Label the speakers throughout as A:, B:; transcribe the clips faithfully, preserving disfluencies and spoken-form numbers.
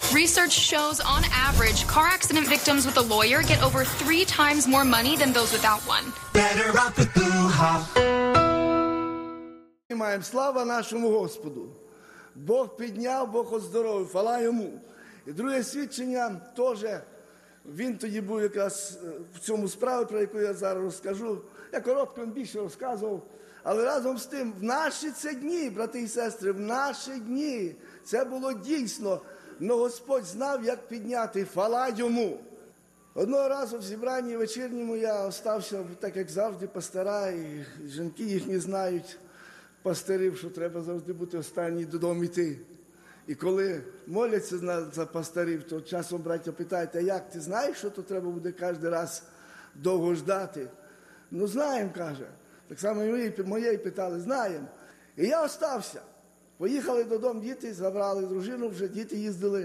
A: Research shows, on average, car accident victims with a lawyer get over three times more money than those without one.
B: Better off with Blue Hop.
C: Маємо слава нашому Господу. Бог підняв, Бог оздоровив, хвала йому. І друге свідчення теж, він тоді був якраз в цьому справі, про яку я зараз розкажу. Я коротко більше розказував, але разом з тим, в наші це дні, брати і сестри, в наші дні це було дійсно, но Господь знав, як підняти, хвала йому. Одного разу в зібранні вечірньому я остався, так як завжди, пастора, і жінки їхні знають, пастирів, що треба завжди бути останній додому йти. І коли моляться за пастирів, то часом браття питають, а як, ти знаєш, що то треба буде кожен раз довго ждати? Ну, знаємо, каже. Так само і моєї питали, знаємо. І я остався. Поїхали додому діти, забрали дружину, вже діти їздили.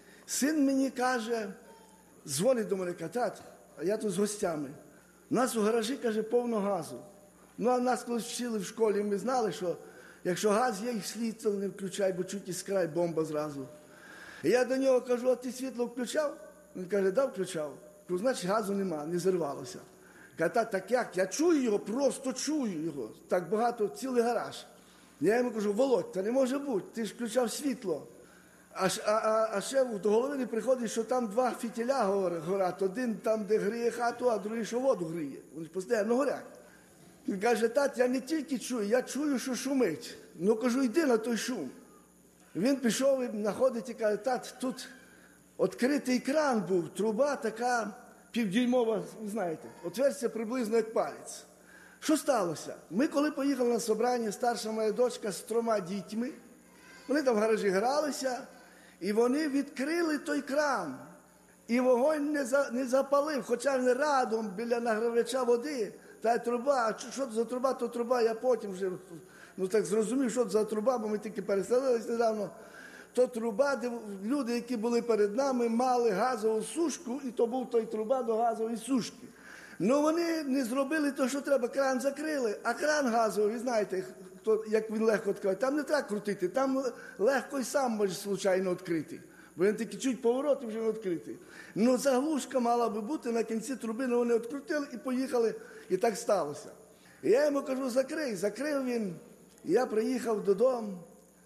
C: Син мені каже, дзвонить до мене, каже, тат, а я тут з гостями. У нас у гаражі, каже, повно газу. Ну, а нас колись вчили в школі, ми знали, що якщо газ є, і світло не включай, бо чуть іскра, і бомба зразу. І я до нього кажу, а ти світло включав? Він каже, да, включав. Кажу, значить, газу нема, не зірвалося. Каже, так, так як? Я чую його, просто чую його. Так багато, цілий гараж. Я йому кажу, Володь, та не може бути, ти ж включав світло. А, а, а, а ще до голови не приходить, що там два фітіля горять. Один там, де гріє хату, а другий, що воду гріє. Вони постійно горять. Він каже, тат, я не тільки чую, я чую, що шумить. Ну, кажу, йди на той шум. Він пішов і знаходить і каже, тат, тут відкритий кран був, труба така півдюймова, ви знаєте, отверстя приблизно як палець. Що сталося? Ми, коли поїхали на собрання, старша моя дочка з трьома дітьми, вони там в гаражі гралися, і вони відкрили той кран. І вогонь не, за, не запалив, хоча не радом біля нагрівача води. Та труба, а що це за труба, то труба, я потім вже ну, так зрозумів, що це за труба, бо ми тільки переселилися недавно. То труба, де люди, які були перед нами, мали газову сушку, і то був той труба до газової сушки. Ну вони не зробили те, що треба, кран закрили, а кран газовий, ви знаєте, хто, як він легко відкриває, там не треба крутити, там легко і сам може случайно відкрити. Бо він тільки чуть поворот і вже не відкритий. Ну заглушка мала би бути на кінці труби, але вони відкрутили і поїхали, і так сталося. І я йому кажу, закрий, закрив він, і я приїхав додому,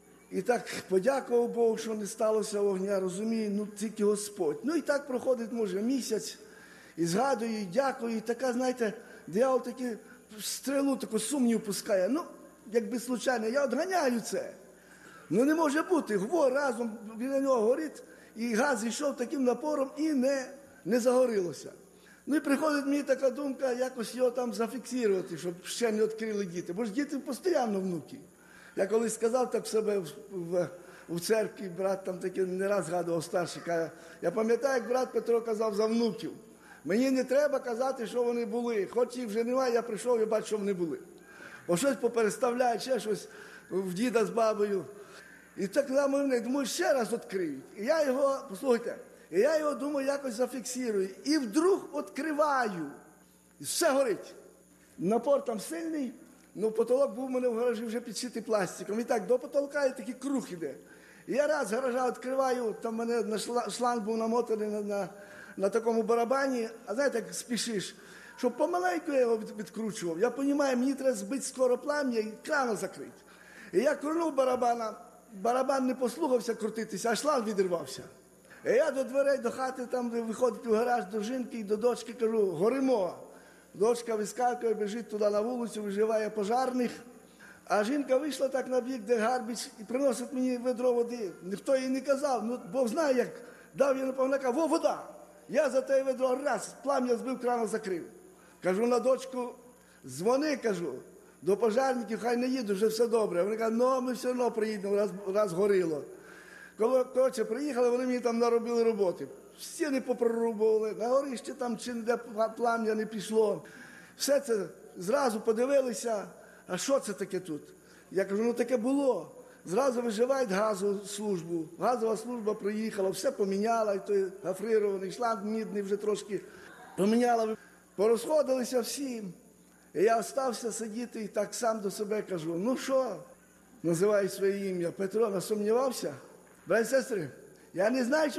C: і так подякував Богу, що не сталося вогня, розумію, ну тільки Господь. Ну і так проходить, може, місяць, і згадую, і дякую, і така, знаєте, диявол таки стрілу, таку сумнів пускає. Ну, якби случайно, я відганяю це. Ну не може бути, гво разом біля нього горить, і газ йшов таким напором і не, не загорілося. Ну і приходить мені така думка, якось його там зафіксувати, щоб ще не відкрили діти. Бо ж діти постійно внуки. Я колись сказав так в себе в, в, в церкві, брат там таки не раз згадував старший, каже, я пам'ятаю, як брат Петро казав за внуків. Мені не треба казати, що вони були. Хоч їх вже немає, я прийшов і бачу, що вони були. Бо щось попереставляють, ще щось в діда з бабою. І так нам думаю, ще раз відкриють. І я його, послухайте, і я його, думаю, якось зафіксирую. І вдруг відкриваю. І все горить. Напор там сильний, ну потолок був у мене в гаражі вже підшитий пластиком. І так до потолка і такий круг іде. І я раз гаража відкриваю, там в мене на шланг був намотаний на, на, на такому барабані. А знаєте, як спішиш, щоб помаленьку я його відкручував. Я розумію, мені треба збити скоро плам'я і крана закрити. І я крунув барабана. Барабан не послухався крутитися, а шланг відірвався. І я до дверей, до хати, там, де виходить у гараж, до жінки і до дочки, кажу, горимо. Дочка вискакує, біжить туди на вулицю, виживає пожарних. А жінка вийшла так на бік, де гарбіч, і приносить мені ведро води. Ніхто їй не казав, ну, Бог знає, як дав їй наповняка, во, вода. Я за те ведро раз, плам'я збив, крана закрив. Кажу на дочку, дзвони, кажу. До пожарників, хай не їду, вже все добре. Вони кажуть, ну, ми все одно приїдемо, раз, раз горіло. Коли, коротше, приїхали, вони мені там наробили роботи. Стіни попрорубували, на горищі там чи де плам'я не пішло. Все це зразу подивилися, а що це таке тут? Я кажу, ну таке було. Зразу виживають газову службу. Газова служба приїхала, все поміняла, і той гофрирований шланг мідний вже трошки поміняла. Порозходилися всі. І я остався сидіти і так сам до себе кажу, ну що, називаю своє ім'я, Петро, насумнівався? Браті і сестри, я не знаю,